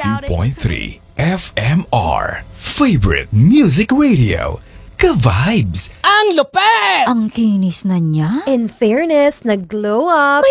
92.3 FMR Favorite Music Radio. Ka-vibes! Ang lupet! Ang kinis na niya. In fairness, nag-glow up.